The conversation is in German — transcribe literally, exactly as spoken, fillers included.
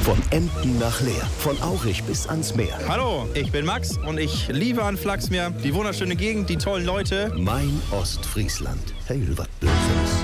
Von Emden nach Leer, von Aurich bis ans Meer. Hallo, ich bin Max und ich liebe an Flachsmeer die wunderschöne Gegend, die tollen Leute. Mein Ostfriesland. Hey, was Böses.